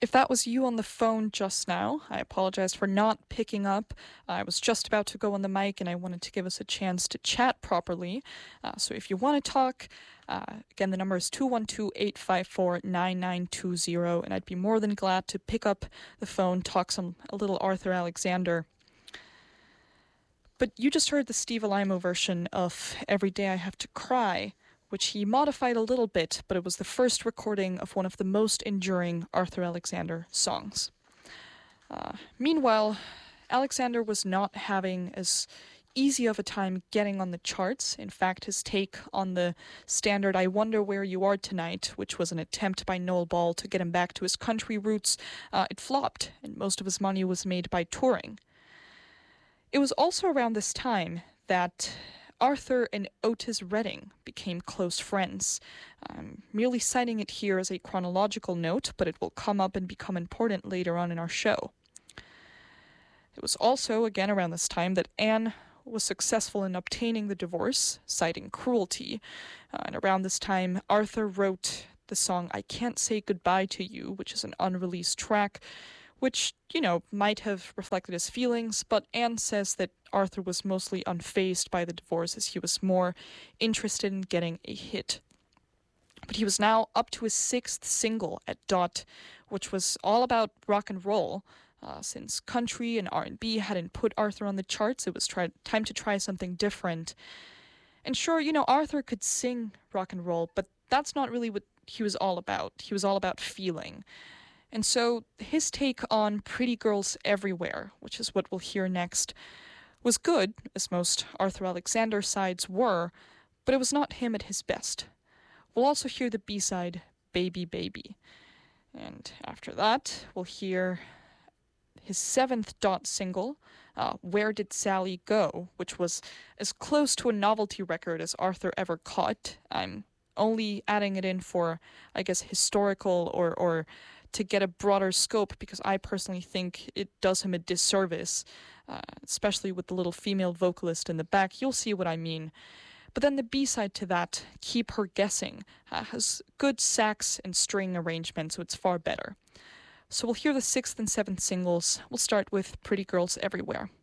If that was you on the phone just now, I apologize for not picking up. I was just about to go on the mic and I wanted to give us a chance to chat properly. So if you want to talk, again, the number is 212-854-9920, and I'd be more than glad to pick up the phone, talk a little Arthur Alexander. But you just heard the Steve Alaimo version of Every Day I Have to Cry, which he modified a little bit, but it was the first recording of one of the most enduring Arthur Alexander songs. Meanwhile, Alexander was not having as easy of a time getting on the charts. In fact, his take on the standard I Wonder Where You Are Tonight, which was an attempt by Noel Ball to get him back to his country roots, it flopped, and most of his money was made by touring. It was also around this time that Arthur and Otis Redding became close friends. I'm merely citing it here as a chronological note, but it will come up and become important later on in our show. It was also, again, around this time that Anne was successful in obtaining the divorce, citing cruelty. And around this time, Arthur wrote the song I Can't Say Goodbye to You, which is an unreleased track, which, might have reflected his feelings, but Anne says that Arthur was mostly unfazed by the divorce as he was more interested in getting a hit. But he was now up to his sixth single at Dot, which was all about rock and roll. Since country and R&B hadn't put Arthur on the charts, it was time to try something different. And sure, Arthur could sing rock and roll, but that's not really what he was all about. He was all about feeling. And so his take on Pretty Girls Everywhere, which is what we'll hear next, was good, as most Arthur Alexander sides were, but it was not him at his best. We'll also hear the B-side, Baby Baby. And after that, we'll hear his seventh Dot single, Where Did Sally Go?, which was as close to a novelty record as Arthur ever caught. I'm only adding it in for, I guess, historical or to get a broader scope, because I personally think it does him a disservice, especially with the little female vocalist in the back. You'll see what I mean. But then the B-side to that, Keep Her Guessing, has good sax and string arrangement, so it's far better. So we'll hear the sixth and seventh singles. We'll start with Pretty Girls Everywhere.